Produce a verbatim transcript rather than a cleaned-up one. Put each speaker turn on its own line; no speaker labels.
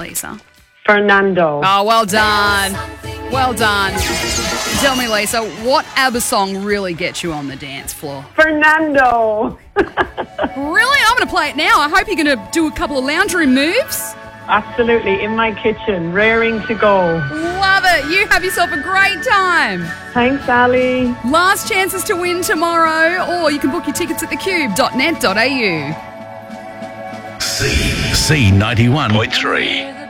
Lisa?
Fernando.
Oh, well done. Well done. Tell me, Lisa, what ABBA song really gets you on the dance floor?
Fernando.
Really? I'm going to play it now. I hope you're going to do a couple of lounge room moves.
Absolutely. In my kitchen, raring to go.
Love it. You have yourself a great time.
Thanks, Ali.
Last chances to win tomorrow, or you can book your tickets at the cube dot net dot a u.
C, C ninety-one point three.